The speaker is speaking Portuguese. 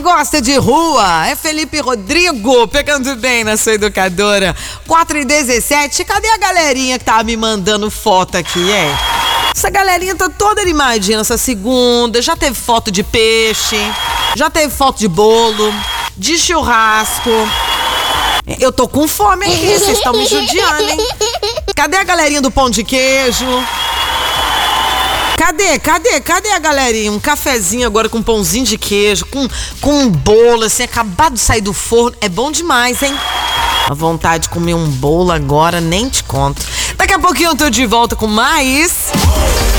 gosta de rua? É Felipe Rodrigo, pegando bem na sua educadora. 4h17, cadê a galerinha que tava me mandando foto aqui, hein? Essa galerinha tá toda animadinha nessa segunda. Já teve foto de peixe, já teve foto de bolo, de churrasco. Eu tô com fome aqui, vocês estão me judiando, hein? Cadê a galerinha do pão de queijo? Cadê a galerinha? Um cafezinho agora com pãozinho de queijo, com um bolo, assim, acabado de sair do forno. É bom demais, hein? A vontade de comer um bolo agora, nem te conto. Daqui a pouquinho eu tô de volta com mais...